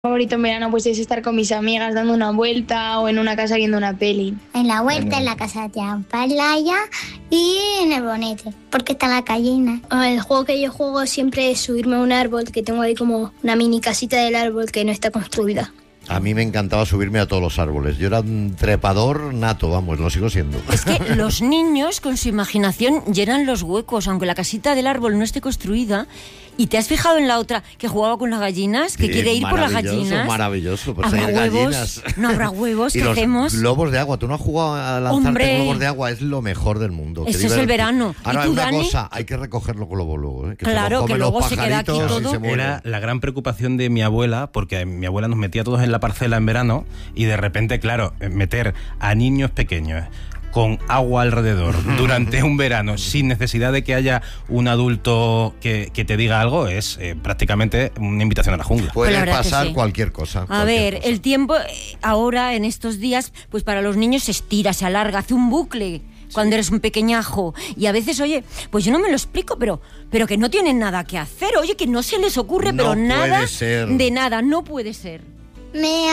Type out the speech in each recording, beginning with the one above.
Favorito en verano pues es estar con mis amigas dando una vuelta o en una casa viendo una peli. En la huerta, en la casa de la playa y en el bonete, porque está la gallina. El juego que yo juego siempre es subirme a un árbol, que tengo ahí como una mini casita del árbol que no está construida. A mí me encantaba subirme a todos los árboles. Yo era un trepador nato, vamos, lo sigo siendo. Es que los niños con su imaginación llenan los huecos, aunque la casita del árbol no esté construida. ¿Y te has fijado en la otra que jugaba con las gallinas? Que quiere ir por las gallinas. Maravilloso, pues ¿Habrá hay huevos? gallinas. No habrá huevos, y ¿qué los hacemos? globos de agua. ¿Tú no has jugado a lanzarte ¡Hombre! globos de agua? Es lo mejor del mundo. Eso es el verano. Ahora, ¿Y tú, una Dani? cosa, hay que recoger los globos luego. Que Claro, se los que comen luego los se queda aquí pajaritos y todo. se mueren. Era la gran preocupación de mi abuela, porque mi abuela nos metía todos en la parcela en verano y de repente, claro, meter a niños pequeños con agua alrededor durante un verano sin necesidad de que haya un adulto que te diga algo es prácticamente una invitación a la jungla. Puede Pues la verdad pasar que sí. cualquier cosa. A ver, el tiempo ahora, en estos días, pues para los niños se estira, se alarga, hace un bucle cuando eres un pequeñajo. Y a veces, oye, pues yo no me lo explico, pero que no tienen nada que hacer. Oye, que no se les ocurre, No pero nada puede ser. de nada, no puede ser. ¡Me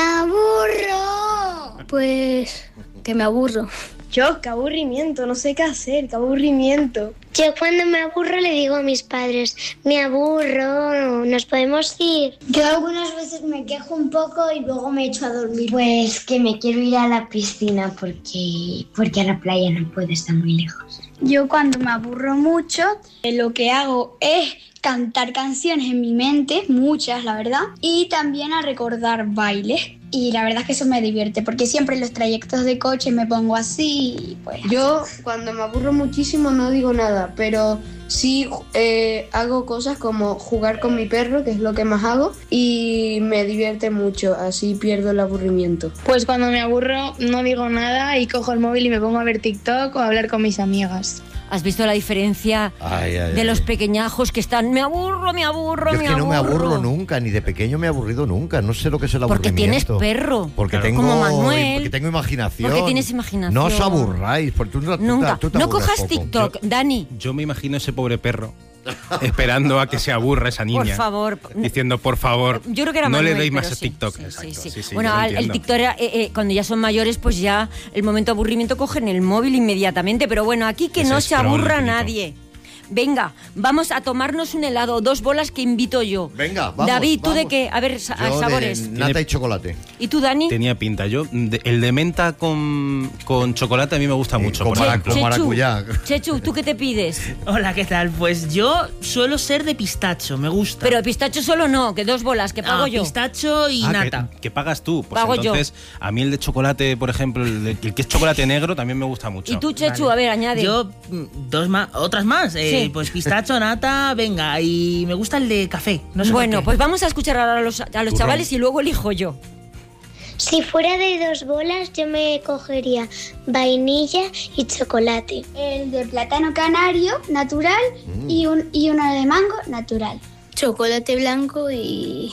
aburro! Pues que me aburro. Yo, qué aburrimiento, no sé qué hacer, qué aburrimiento. Yo cuando me aburro le digo a mis padres, me aburro, ¿nos podemos ir? Yo algunas veces me quejo un poco y luego me echo a dormir. Pues que me quiero ir a la piscina porque a la playa no puedo, estar muy lejos. Yo cuando me aburro mucho, lo que hago es cantar canciones en mi mente, muchas la verdad, y también a recordar bailes. Y la verdad es que eso me divierte, porque siempre en los trayectos de coche me pongo así y pues... Yo cuando me aburro muchísimo no digo nada, pero sí hago cosas como jugar con mi perro, que es lo que más hago, y me divierte mucho, así pierdo el aburrimiento. Pues cuando me aburro no digo nada y cojo el móvil y me pongo a ver TikTok o a hablar con mis amigas. ¿Has visto la diferencia de los pequeñajos que están? Me aburro, me aburro, Yo me es que aburro. no me aburro nunca, ni de pequeño me he aburrido nunca. No sé lo que es el Porque tienes aburrimiento. perro. Porque Claro. tengo, Como Manuel. porque tengo imaginación. Porque tienes imaginación. No os aburráis, porque tú Nunca. tú te No aburres cojas poco. TikTok, Dani. Yo me imagino ese pobre perro esperando a que se aburra esa niña. Por favor. Diciendo, por favor, Yo creo que era no Manuel, le deis más pero a sí, TikTok. sí, Exacto. sí. Bueno, Bueno, el TikTok era, cuando ya son mayores, pues ya el momento de aburrimiento cogen el móvil inmediatamente. Pero bueno, aquí que Ese no se scroll aburra infinito. nadie. Venga, vamos a tomarnos un helado, 2 bolas que invito yo. Venga, vamos. David, ¿tú vamos. de qué? A ver, Yo sabores. de nata y chocolate. ¿Y tú, Dani? Tenía pinta. Yo, el de menta con chocolate a mí me gusta mucho. con por ejemplo. con maracuyá. Chechu, ¿tú qué te pides? Hola, ¿qué tal? Pues yo suelo ser de pistacho, me gusta. Pero pistacho solo no, que 2 bolas, que pago yo. Pistacho y nata. Que pagas tú. Pues Pago entonces, a mí el de chocolate, por ejemplo, el que es chocolate negro también me gusta mucho. ¿Y tú, Chechu? A ver, añade. Yo, otras más. Sí. Pues pistacho, nata, venga. Y me gusta el de café. No sé Bueno, por qué. pues vamos a escuchar ahora a los chavales y luego elijo yo. Si fuera de 2 bolas yo me cogería vainilla y chocolate. El de plátano canario natural y uno de mango natural. Chocolate blanco y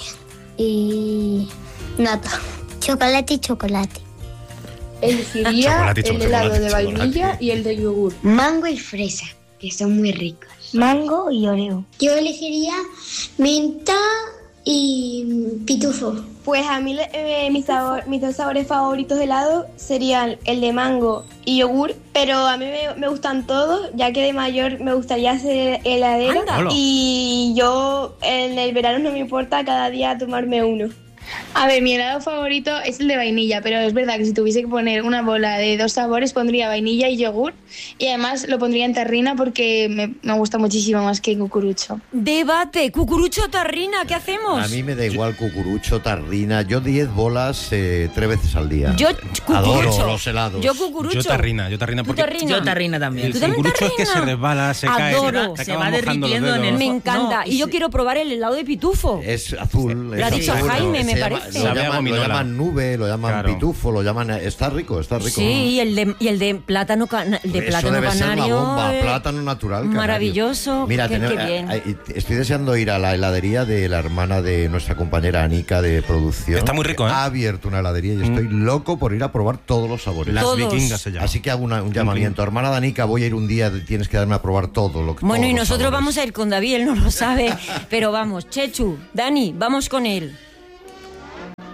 nata. Chocolate y chocolate. Elegiría Chocolate, el helado de chocolate. vainilla y el de yogur. Mango y fresa, que son muy ricos. Mango y oreo. Yo elegiría menta y pitufo. Pues a mí mis 2 sabores favoritos de helado serían el de mango y yogur, pero a mí me gustan todos, ya que de mayor me gustaría ser heladera. Anda. Y yo en el verano no me importa cada día tomarme uno. A ver, mi helado favorito es el de vainilla, pero es verdad que si tuviese que poner una bola de 2 sabores pondría vainilla y yogur, y además lo pondría en terrina porque me gusta muchísimo más que cucurucho. Debate, cucurucho o tarrina, ¿qué hacemos? A mí me da igual cucurucho, tarrina. Yo 10 bolas 3 veces al día. Yo Adoro cucurucho. los helados. Yo cucurucho. Yo tarrina ¿Tú porque tarrina? Yo tarrina también. el ¿Tú también cucurucho es que se tarrina? resbala, se cae, Adoro. te Se acabas va mojando los derritiendo en dedos. el- Me encanta. No, y yo sí. quiero probar el helado de pitufo. Es azul. Lo ha es dicho azul. Jaime, me Se llama- parece. Sabe a Lo gominola. llaman nube, lo llaman Claro. pitufo, lo llaman... Está rico, está rico. Sí, y el de plátano, el de Eso plátano debe ser la canario. bomba, plátano natural. canario. Maravilloso. Mira, qué bien. estoy deseando ir a la heladería de la hermana de nuestra compañera Anika de producción. Está muy rico, ¿eh? Ha abierto una heladería y estoy loco por ir a probar todos los sabores. Las Todos. vikingas se llaman. Así que hago un llamamiento. Hermana de Anika, voy a ir un día, tienes que darme a probar todo lo que Bueno, todos y los nosotros sabores. vamos a ir con David, él no lo sabe, pero vamos, Chechu, Dani, vamos con él.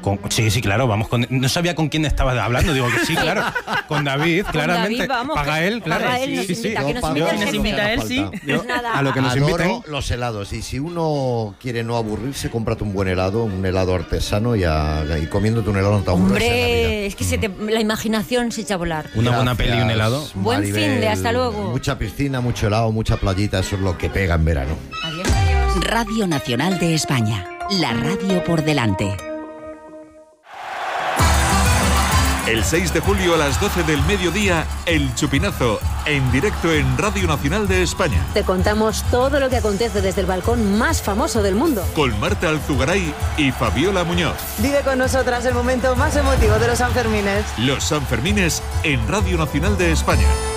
Sí, claro, vamos con... No sabía con quién estabas hablando, digo que sí, claro, con David, claramente. David, vamos, paga él, claro. Paga él, nos invita, que nos invita el jefe. Yo, nada. a lo que nos Adoro inviten. los helados, y si uno quiere no aburrirse, cómprate un buen helado, un helado artesano y comiéndote un helado no te aburres. Hombre, es que la imaginación se echa a volar. Una buena peli y un helado. Buen fin de, hasta luego. Mucha piscina, mucho helado, mucha playita, eso es lo que pega en verano. Adiós, adiós. Radio Nacional de España, la radio por delante. El 6 de julio a las 12 del mediodía, El Chupinazo, en directo en Radio Nacional de España. Te contamos todo lo que acontece desde el balcón más famoso del mundo. Con Marta Alzugaray y Fabiola Muñoz. Vive con nosotras el momento más emotivo de los Sanfermines. Los Sanfermines en Radio Nacional de España.